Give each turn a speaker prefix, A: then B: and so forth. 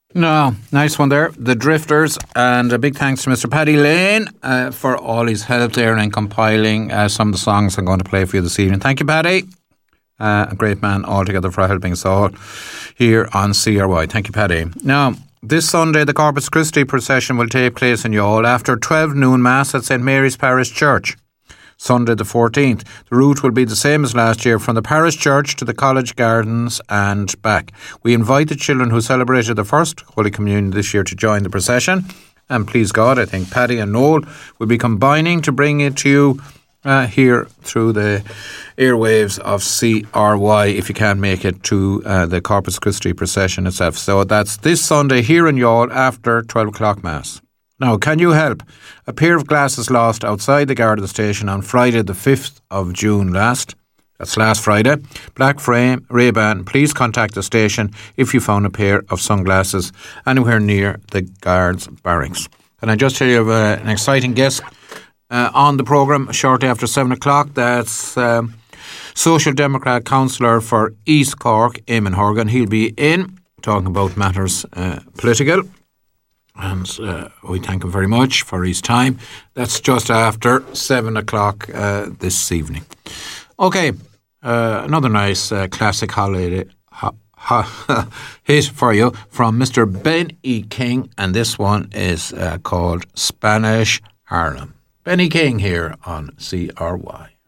A: No, nice one there. The Drifters, and a big thanks to Mr. Paddy Lane for all his help there in compiling some of the songs I'm going to play for you this evening. Thank you, Paddy. A great man altogether for helping us all here on CRY. Thank you, Paddy. Now, this Sunday, the Corpus Christi procession will take place in Youghal after 12 noon Mass at St Mary's Parish Church. Sunday the 14th. The route will be the same as last year, from the parish church to the college gardens and back. We invite the children who celebrated the first Holy Communion this year to join the procession. And please God, I think Paddy and Noel will be combining to bring it to you here through the airwaves of CRY if you can't make it to the Corpus Christi procession itself. So that's this Sunday here in Youghal after 12 o'clock Mass. Now, can you help? A pair of glasses lost outside the Garda station on Friday the 5th of June last. That's last Friday. Black frame, Ray-Ban. Please contact the station if you found a pair of sunglasses anywhere near the guards' barracks. And I just tell you of an exciting guest on the programme shortly after 7 o'clock. That's Social Democrat Councillor for East Cork, Eamon Horgan. He'll be in talking about matters political. And we thank him very much for his time. That's just after 7 o'clock this evening. Okay, another nice classic holiday hit for you from Mr. Ben E. King, and this one is called Spanish Harlem. Benny King here on CRY.